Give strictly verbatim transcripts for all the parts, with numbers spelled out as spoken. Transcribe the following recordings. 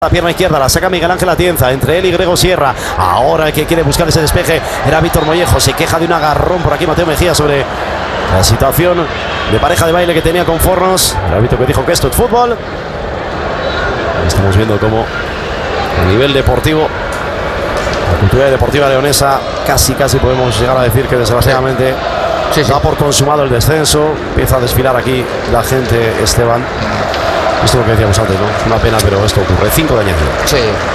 La pierna izquierda la saca Miguel Ángel Atienza, entre él y Grego Sierra. Ahora el que quiere buscar ese despeje era Víctor Mollejo. Se queja de un agarrón por aquí Mateo Mejía sobre la situación de pareja de baile que tenía con Fornos. El árbitro que dijo que esto es fútbol. Estamos viendo cómo a nivel deportivo, la cultura deportiva leonesa, casi casi podemos llegar a decir que desgraciadamente sí, sí. da por consumado el descenso. Empieza a desfilar aquí la gente, Esteban. Esto es lo que decíamos antes, ¿no? Es una pena, pero esto ocurre. Cinco de añadido. Sí.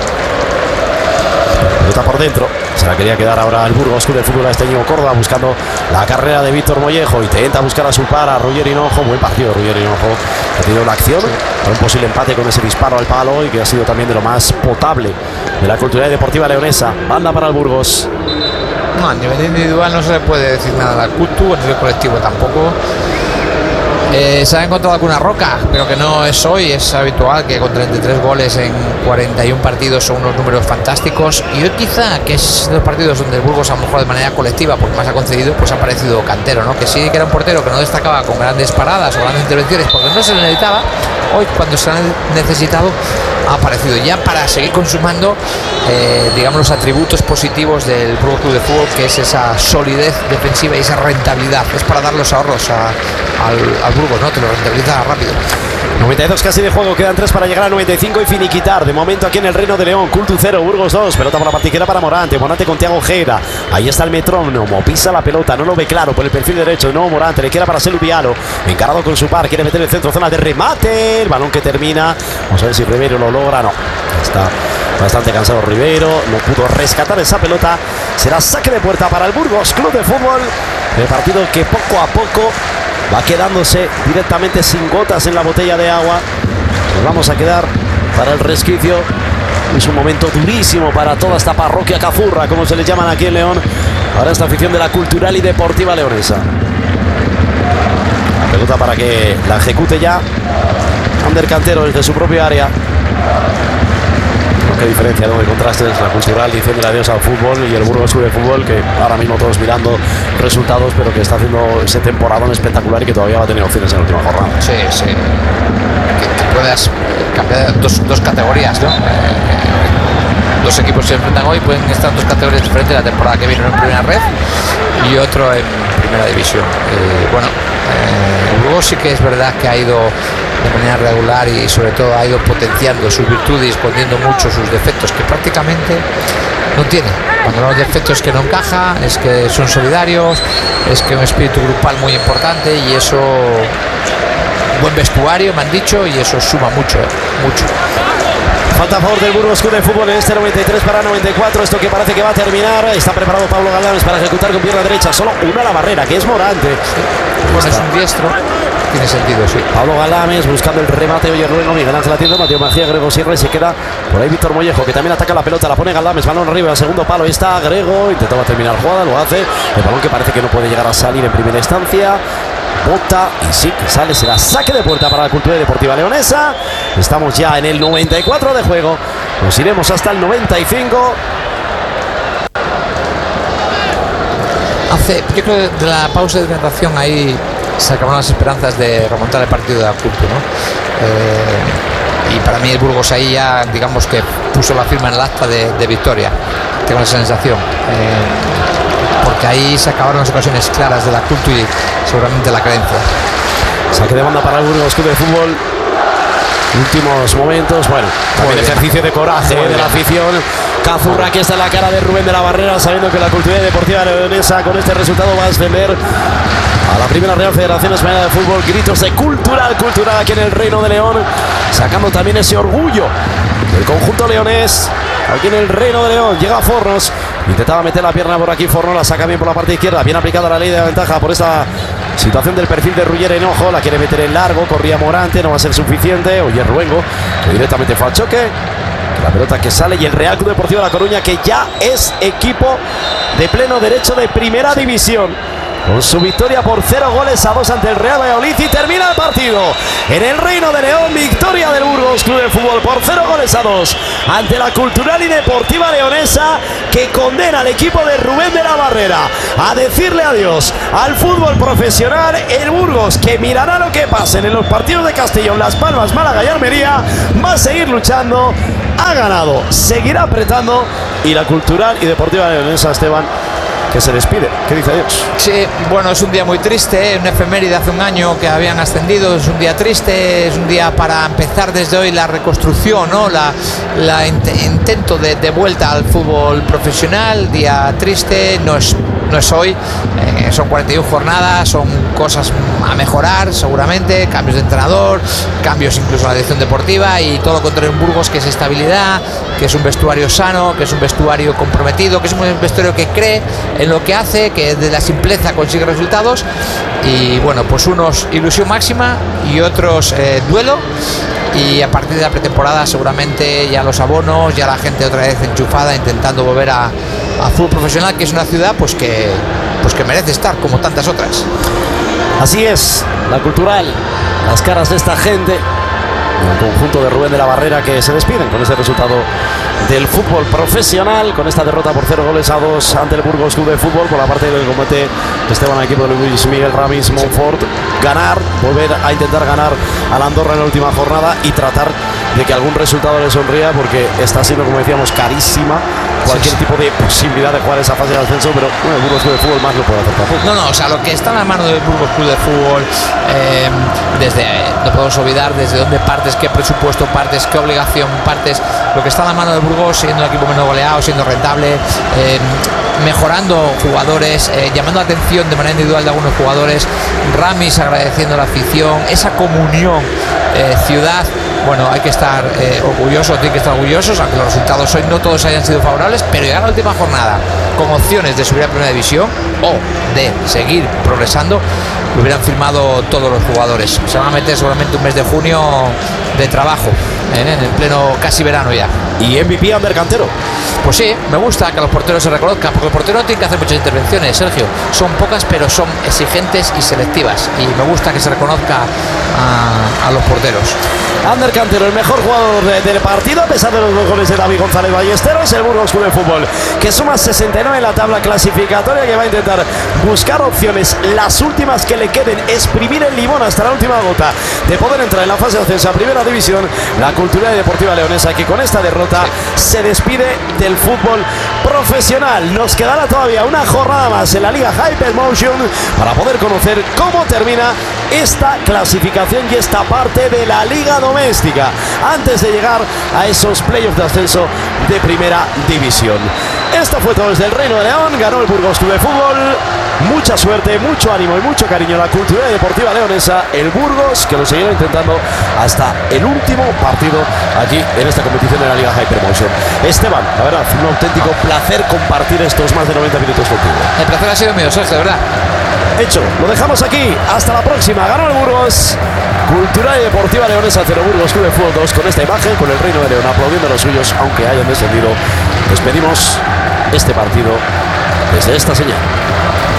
Está por dentro. Se la quería quedar ahora el Burgos Club de Fútbol este Íñigo Córdoba, buscando la carrera de Víctor Mollejo. Intenta buscar a su par, a Roger Hinojo. Buen partido, Roger Hinojo. Ha tenido la acción sí. para un posible empate con ese disparo al palo y que ha sido también de lo más potable de la cultura deportiva leonesa. Banda para el Burgos. No, a nivel individual no se le puede decir nada al culto, a nivel colectivo tampoco. Eh, se ha encontrado alguna roca, pero que no es hoy. Es habitual que con treinta y tres goles en cuarenta y uno partidos son unos números fantásticos. Y hoy quizá, que es de los partidos donde el Burgos a lo mejor de manera colectiva, porque más ha concedido, pues ha aparecido Cantero, ¿no? Que sí que era un portero que no destacaba con grandes paradas o grandes intervenciones porque no se le necesitaba. Hoy, cuando se ha necesitado, ha aparecido ya para seguir consumando eh, digamos los atributos positivos del Burgos Club de Fútbol, que es esa solidez defensiva y esa rentabilidad. Es para dar los ahorros a, al, al Burgos, ¿no? Te lo rentabiliza rápido. noventa y dos casi de juego, quedan tres para llegar a noventa y cinco y finiquitar. De momento aquí en el Reino de León, Cultu cero, Burgos dos. Pelota por la parte izquierda para Morante. Morante con Thiago Ojeda. Ahí está el metrónomo, pisa la pelota, no lo ve claro por el perfil derecho. No, Morante le queda para Selu Vialo, encarado con su par, quiere meter el centro, zona de remate. El balón que termina. Vamos a ver si Rivero lo logra. No, está bastante cansado Rivero, no pudo rescatar esa pelota. Será saque de puerta para el Burgos Club de Fútbol. El partido que poco a poco va quedándose directamente sin gotas en la botella de agua. Nos vamos a quedar para el resquicio. Es un momento durísimo para toda esta parroquia cazurra, como se le llaman aquí en León, para esta afición de la cultural y deportiva leonesa. La pelota para que la ejecute ya Ander Cantero desde su propia área. Qué diferencia, ¿no? De contrastes, la cultural diciendo adiós al fútbol y el Burgos Club de Fútbol, que ahora mismo todos mirando resultados, pero que está haciendo ese temporadón espectacular y que todavía va a tener opciones en la última jornada. Sí, sí. Que, que puedas cambiar dos, dos categorías, ¿no? Eh, dos equipos se enfrentan hoy, pueden estar en dos categorías diferentes la temporada que viene, uno en primera red y otro en primera división. Eh, bueno, eh, el Burgos sí que es verdad que ha ido de manera regular y sobre todo ha ido potenciando sus virtudes y escondiendo mucho sus defectos, que prácticamente no tiene. Cuando los defectos es que no encaja, es que son solidarios, es que un espíritu grupal muy importante y eso, buen vestuario me han dicho, y eso suma mucho, ¿eh? mucho. Falta a favor del Burgos Club de Fútbol en este noventa y tres para noventa y cuatro. Esto que parece que va a terminar. Está preparado Pablo Galdames para ejecutar con pierna derecha. Solo una a la barrera, que es Morante. Sí. Bueno, es un diestro. Tiene sentido, sí. Pablo Galdames buscando el remate. Oye, Rueno, Miguel Ángel Atienza, Mateo Mejía, Grego Sierra, y se queda por ahí Víctor Mollejo, que también ataca la pelota. La pone Galdames, balón arriba, al segundo palo. Ahí está Grego, intentaba terminar la jugada, lo hace. El balón que parece que no puede llegar a salir en primera instancia. Bota y sí que sale, será saque de puerta para la cultura deportiva leonesa. Estamos ya en el noventa y cuatro de juego. Nos iremos hasta el noventa y cinco. Hace, yo creo que de la pausa de hidratación ahí se acabaron las esperanzas de remontar el partido de la cultura, ¿no? Eh, y para mí el Burgos ahí ya, digamos que puso la firma en el acta de, de victoria. Tengo esa sensación. Eh, porque ahí se acabaron las ocasiones claras de la cultura y seguramente la creencia. Saque de banda para el Burgos Club de Fútbol. Últimos momentos, bueno, también ejercicio de coraje de bien. La afición cazurra, que está en la cara de Rubén de la Barrera, sabiendo que la cultura deportiva leonesa con este resultado va a ascender a la primera Real Federación Española de Fútbol. Gritos de cultural, cultural aquí en el Reino de León, sacando también ese orgullo del conjunto leonés. Aquí en el Reino de León llega Fornos, intentaba meter la pierna por aquí, Fornos la saca bien por la parte izquierda, bien aplicada la ley de la ventaja por esta situación del perfil de Roger Hinojo, la quiere meter en largo, corría Morante, no va a ser suficiente. Oye, Ruengo, que directamente fue al choque. La pelota que sale y el Real Club Deportivo de La Coruña, que ya es equipo de pleno derecho de primera división, con su victoria por cero goles a dos ante el Real Valladolid, y termina el partido en el Reino de León. Victoria del Burgos Club de Fútbol por cero goles a dos ante la Cultural y Deportiva Leonesa, que condena al equipo de Rubén de la Barrera a decirle adiós al fútbol profesional. El Burgos, que mirará lo que pase en los partidos de Castellón, Las Palmas, Málaga y Almería, va a seguir luchando. Ha ganado, seguirá apretando, y la Cultural y Deportiva Leonesa, Esteban, que se despide. ¿Qué dice Dios? Sí, bueno, es un día muy triste, ¿eh? Una efeméride hace un año que habían ascendido, es un día triste, es un día para empezar desde hoy la reconstrucción, ¿no? La, la int intento de, de vuelta al fútbol profesional. Día triste, no es, no es hoy, eh, son cuarenta y una jornadas, son cosas a mejorar seguramente, cambios de entrenador, cambios incluso en la dirección deportiva, y todo lo contrario en Burgos, que es estabilidad, que es un vestuario sano, que es un vestuario comprometido, que es un vestuario que cree en lo que hace, que de la simpleza consigue resultados. Y bueno, pues unos ilusión máxima y otros eh, duelo, y a partir de la pretemporada seguramente ya los abonos, ya la gente otra vez enchufada intentando volver a, a fútbol profesional, que es una ciudad pues que, pues que merece estar como tantas otras. Así es, la Cultural, las caras de esta gente, el conjunto de Rubén de la Barrera, que se despiden con ese resultado del fútbol profesional, con esta derrota por cero goles a dos ante el Burgos Club de Fútbol. Por la parte del combate Esteban, al equipo de Luis Miguel Ramis Montfort, ganar, volver a intentar ganar a la Andorra en la última jornada y tratar de que algún resultado le sonría, porque está siendo, como decíamos, carísima cualquier sí, sí. tipo de posibilidad de jugar esa fase de ascenso, pero bueno, el Burgos Club de Fútbol más lo puede hacer tampoco. No, no, o sea, lo que está en la mano del Burgos Club de Fútbol, eh, desde, no podemos olvidar desde dónde partes, qué presupuesto partes, qué obligación partes, lo que está en la mano del Burgos, siendo el equipo menos goleado, siendo rentable, eh, mejorando jugadores, eh, llamando la atención de manera individual de algunos jugadores, Ramis agradeciendo a la afición, esa comunión eh, ciudad. Bueno, hay que estar eh, orgullosos, tienen que estar orgullosos, aunque los resultados hoy no todos hayan sido favorables, pero llegar a la última jornada con opciones de subir a primera división o de seguir progresando, lo hubieran firmado todos los jugadores. Se van a meter seguramente un mes de junio de trabajo, ¿eh? En el pleno casi verano ya. Y M V P Ander Cantero. Pues sí, me gusta que los porteros se reconozcan, porque el portero no tiene que hacer muchas intervenciones, Sergio. Son pocas, pero son exigentes y selectivas. Y me gusta que se reconozca a, a los porteros. Ander Cantero, el mejor jugador de, del partido, a pesar de los dos goles de David González Ballesteros. El Burgos Club de Fútbol, que suma sesenta y nueve en la tabla clasificatoria, que va a intentar buscar opciones, las últimas que le queden, exprimir el limón hasta la última gota de poder entrar en la fase de ascenso a primera división. La Cultural y Deportiva Leonesa, que con esta derrota se despide del fútbol profesional. Nos quedará todavía una jornada más en la Liga Hypermotion para poder conocer cómo termina esta clasificación y esta parte de la Liga Doméstica antes de llegar a esos playoffs de ascenso de primera división. Esto fue todo desde el Reino de León. Ganó el Burgos Club de Fútbol. Mucha suerte, mucho ánimo y mucho cariño a la Cultural y Deportiva Leonesa. El Burgos, que lo seguirá intentando hasta el último partido aquí en esta competición de la Liga Hypermotion. Esteban, la verdad, un auténtico placer compartir estos más de noventa minutos contigo. El placer ha sido mío, Sergio, de verdad. Hecho, lo dejamos aquí. Hasta la próxima. Ganó el Burgos. Cultural y Deportiva Leonesa cero, Burgos Club de Fútbol dos. Con esta imagen, con el Reino de León aplaudiendo a los suyos, aunque hayan descendido. Despedimos este partido desde esta señal.